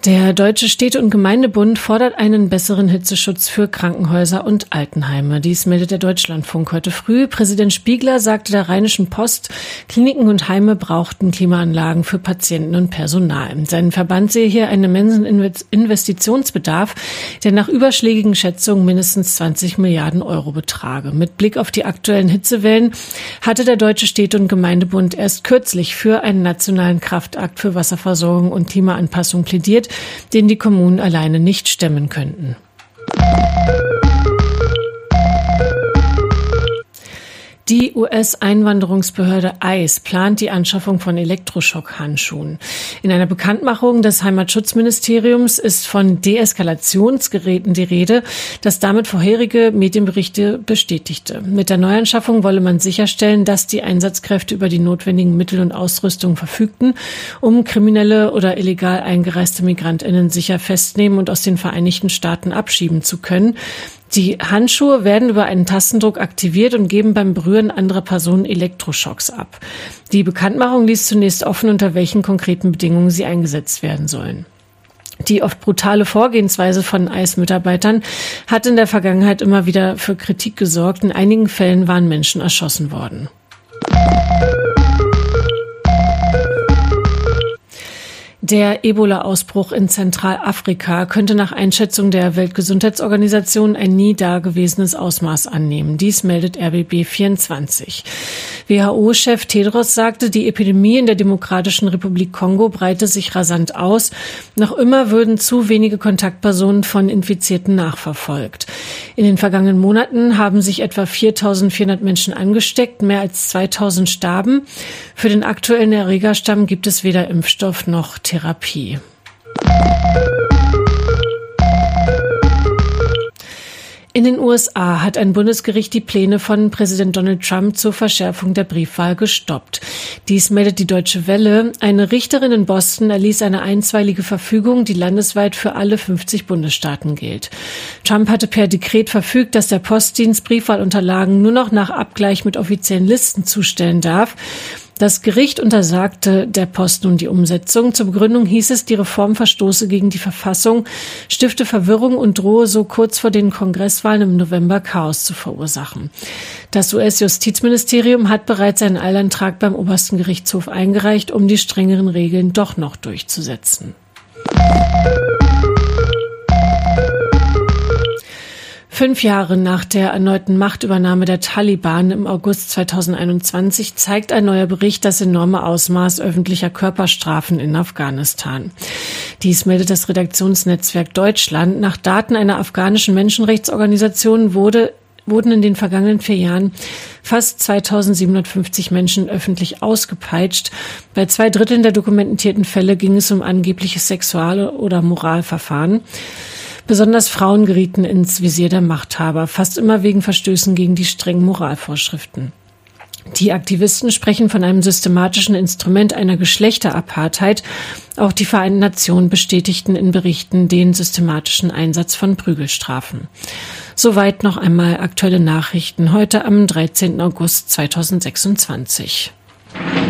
Der Deutsche Städte- und Gemeindebund fordert einen besseren Hitzeschutz für Krankenhäuser und Altenheime. Dies meldet der Deutschlandfunk heute früh. Präsident Spiegler sagte der Rheinischen Post, Kliniken und Heime brauchten Klimaanlagen für Patienten und Personal. Sein Verband sehe hier einen immensen Investitionsbedarf, der nach überschlägigen Schätzungen mindestens 20 Milliarden Euro betrage. Mit Blick auf die aktuellen Hitzewellen hatte der Deutsche Städte- und Gemeindebund erst kürzlich für einen nationalen Kraftakt für Wasserversorgung und Klimaanpassung plädiert, den die Kommunen alleine nicht stemmen könnten. Die US-Einwanderungsbehörde ICE plant die Anschaffung von Elektroschock-Handschuhen. In einer Bekanntmachung des Heimatschutzministeriums ist von Deeskalationsgeräten die Rede, das damit vorherige Medienberichte bestätigte. Mit der Neuanschaffung wolle man sicherstellen, dass die Einsatzkräfte über die notwendigen Mittel und Ausrüstung verfügten, um kriminelle oder illegal eingereiste MigrantInnen sicher festnehmen und aus den Vereinigten Staaten abschieben zu können. Die Handschuhe werden über einen Tastendruck aktiviert und geben beim Berühren anderer Personen Elektroschocks ab. Die Bekanntmachung ließ zunächst offen, unter welchen konkreten Bedingungen sie eingesetzt werden sollen. Die oft brutale Vorgehensweise von ICE-Mitarbeitern hat in der Vergangenheit immer wieder für Kritik gesorgt. In einigen Fällen waren Menschen erschossen worden. Der Ebola-Ausbruch in Zentralafrika könnte nach Einschätzung der Weltgesundheitsorganisation ein nie dagewesenes Ausmaß annehmen. Dies meldet RBB24. WHO-Chef Tedros sagte, die Epidemie in der Demokratischen Republik Kongo breite sich rasant aus. Noch immer würden zu wenige Kontaktpersonen von Infizierten nachverfolgt. In den vergangenen Monaten haben sich etwa 4.400 Menschen angesteckt, mehr als 2.000 starben. Für den aktuellen Erregerstamm gibt es weder Impfstoff noch Therapie. In den USA hat ein Bundesgericht die Pläne von Präsident Donald Trump zur Verschärfung der Briefwahl gestoppt. Dies meldet die Deutsche Welle. Eine Richterin in Boston erließ eine einstweilige Verfügung, die landesweit für alle 50 Bundesstaaten gilt. Trump hatte per Dekret verfügt, dass der Postdienst Briefwahlunterlagen nur noch nach Abgleich mit offiziellen Listen zustellen darf. Das Gericht untersagte der Post nun die Umsetzung. Zur Begründung hieß es, die Reform verstoße gegen die Verfassung, stifte Verwirrung und drohe so kurz vor den Kongresswahlen im November Chaos zu verursachen. Das US-Justizministerium hat bereits einen Eilantrag beim obersten Gerichtshof eingereicht, um die strengeren Regeln doch noch durchzusetzen. 5 Jahre nach der erneuten Machtübernahme der Taliban im August 2021 zeigt ein neuer Bericht das enorme Ausmaß öffentlicher Körperstrafen in Afghanistan. Dies meldet das Redaktionsnetzwerk Deutschland. Nach Daten einer afghanischen Menschenrechtsorganisation wurden in den vergangenen 4 Jahren fast 2.750 Menschen öffentlich ausgepeitscht. Bei 2/3 der dokumentierten Fälle ging es um angebliches Sexual- oder Moralverfahren. Besonders Frauen gerieten ins Visier der Machthaber, fast immer wegen Verstößen gegen die strengen Moralvorschriften. Die Aktivisten sprechen von einem systematischen Instrument einer Geschlechterapartheit. Auch die Vereinten Nationen bestätigten in Berichten den systematischen Einsatz von Prügelstrafen. Soweit noch einmal aktuelle Nachrichten heute am 13. August 2026.